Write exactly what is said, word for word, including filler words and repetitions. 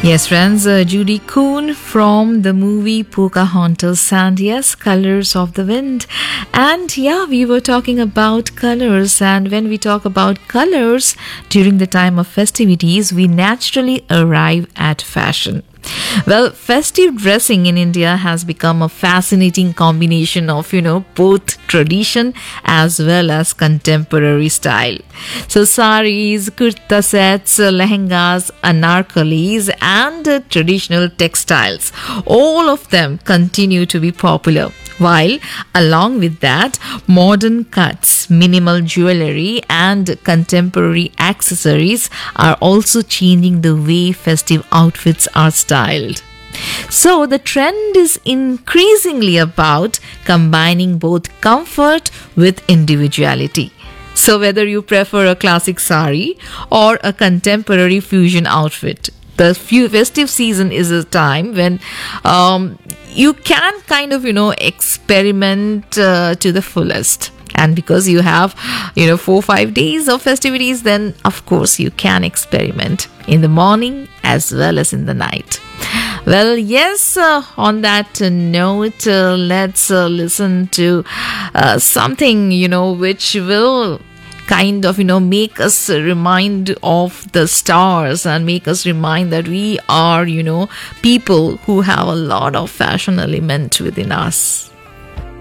Yes, friends, uh, Judy Kuhn from the movie Pocahontas and yes, Colors of the Wind. And yeah, we were talking about colors, and when we talk about colors during the time of festivities, we naturally arrive at fashion. Well, festive dressing in India has become a fascinating combination of, you know, both tradition as well as contemporary style. So, saris, kurta sets, lehengas, anarkalis, and uh, traditional textiles, all of them continue to be popular. While along with that, modern cuts, minimal jewelry, and contemporary accessories are also changing the way festive outfits are styled. So the trend is increasingly about combining both comfort with individuality. So whether you prefer a classic sari or a contemporary fusion outfit, the festive season is a time when um, you can kind of, you know, experiment uh, to the fullest. And because you have, you know, four or five days of festivities, then of course you can experiment in the morning as well as in the night. Well, yes, uh, on that note, uh, let's uh, listen to uh, something, you know, which will kind of, you know, make us remind of the stars and make us remind that we are, you know, people who have a lot of fashion element within us.